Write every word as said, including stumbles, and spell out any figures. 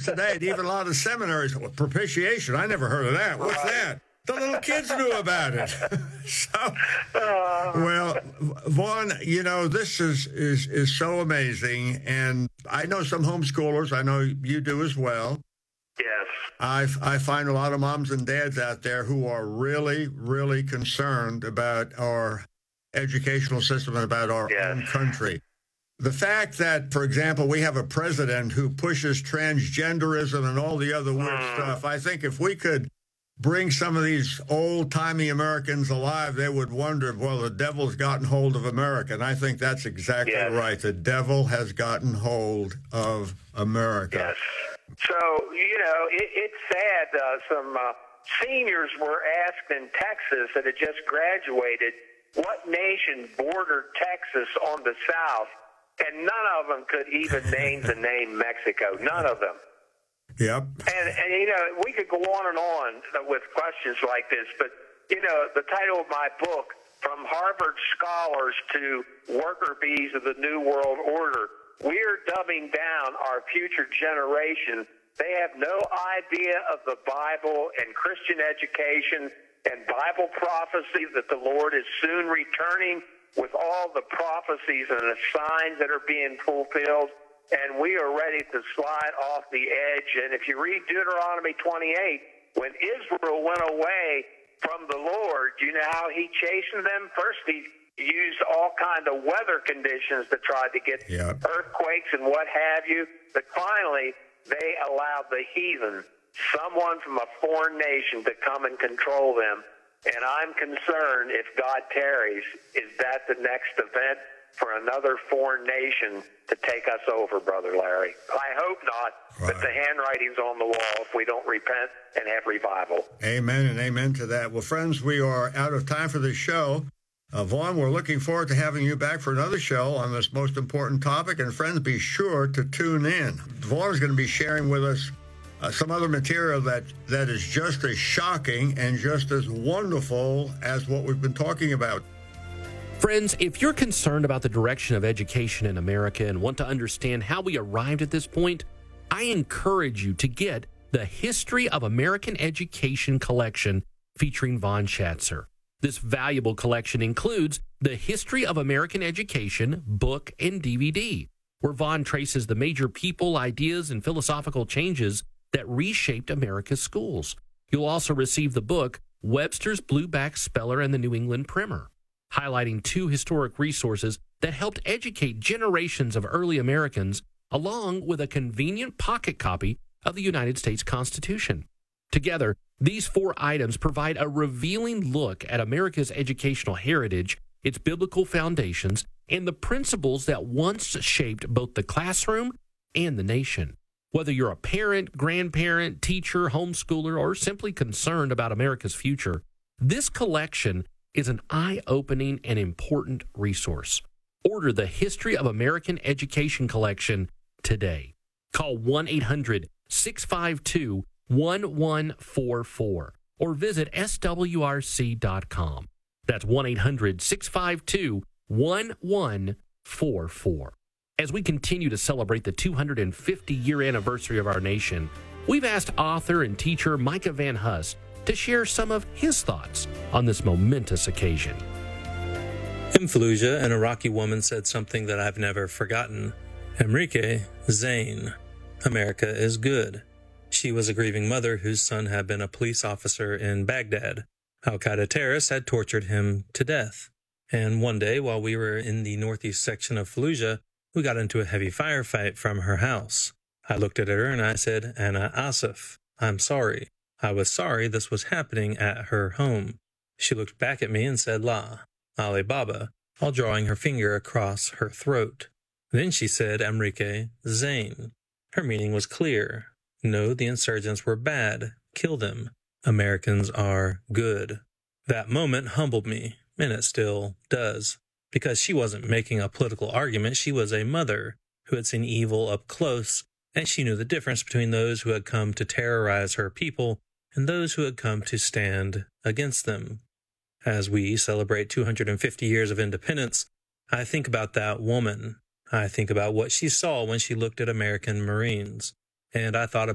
today, and even a lot of seminaries. Propitiation, I never heard of that. What's right. that? The little kids knew about it. so, uh, well, Vaughn, you know, this is, is, is so amazing. And I know some homeschoolers. I know you do as well. Yes. I, I find a lot of moms and dads out there who are really, really concerned about our educational system and about our yes. own country. The fact that, for example, we have a president who pushes transgenderism and all the other weird mm. stuff, I think if we could bring some of these old-timey Americans alive, they would wonder, well, the devil's gotten hold of America. And I think that's exactly yes. right. The devil has gotten hold of America. Yes. So, you know, it, it's sad. Uh, some uh, seniors were asked in Texas that had just graduated what nation bordered Texas on the south, and none of them could even name the name Mexico. None of them. Yep. And, and, you know, we could go on and on with questions like this, but, you know, the title of my book, From Harvard Scholars to Worker Bees of the New World Order, we're dumbing down our future generation. They have no idea of the Bible and Christian education and Bible prophecy that the Lord is soon returning with all the prophecies and the signs that are being fulfilled. And we are ready to slide off the edge. And if you read Deuteronomy twenty-eight, when Israel went away from the Lord, you know how he chastened them? First, he used all kinds of weather conditions to try to get yep. earthquakes and what have you. But finally, they allowed the heathen, someone from a foreign nation, to come and control them. And I'm concerned, if God tarries, is that the next event for another foreign nation to take us over, Brother Larry? I hope not, right. but the handwriting's on the wall if we don't repent and have revival. Amen and amen to that. Well, friends, we are out of time for this show. Uh, Vaughn, we're looking forward to having you back for another show on this most important topic. And friends, be sure to tune in. Vaughn is going to be sharing with us uh, some other material that, that is just as shocking and just as wonderful as what we've been talking about. Friends, if you're concerned about the direction of education in America and want to understand how we arrived at this point, I encourage you to get the History of American Education collection featuring Vaughn Schatzer. This valuable collection includes the History of American Education book and D V D, where Vaughn traces the major people, ideas, and philosophical changes that reshaped America's schools. You'll also receive the book Webster's Blueback Speller and the New England Primer, highlighting two historic resources that helped educate generations of early Americans, along with a convenient pocket copy of the United States Constitution. Together, these four items provide a revealing look at America's educational heritage, its biblical foundations, and the principles that once shaped both the classroom and the nation. Whether you're a parent, grandparent, teacher, homeschooler, or simply concerned about America's future, this collection is an eye-opening and important resource. Order the History of American Education collection today. Call one eight hundred six five two one one four four or visit S W R C dot com. That's one eight hundred six five two one one four four. As we continue to celebrate the two hundred fiftieth year anniversary of our nation, we've asked author and teacher Micah Van Hus to share some of his thoughts on this momentous occasion. In Fallujah, an Iraqi woman said something that I've never forgotten. Emrique Zain, America is good. She was a grieving mother whose son had been a police officer in Baghdad. Al-Qaeda terrorists had tortured him to death. And one day, while we were in the northeast section of Fallujah, we got into a heavy firefight from her house. I looked at her and I said, Ana Asif, I'm sorry. I was sorry this was happening at her home. She looked back at me and said, La, Ali Baba, while drawing her finger across her throat. Then she said, Emrique Zain. Her meaning was clear. No, the insurgents were bad. Kill them. Americans are good. That moment humbled me, and it still does. Because she wasn't making a political argument. She was a mother who had seen evil up close, and she knew the difference between those who had come to terrorize her people and those who had come to stand against them. As we celebrate two hundred fifty years of independence, I think about that woman. I think about what she saw when she looked at American Marines, and I thought about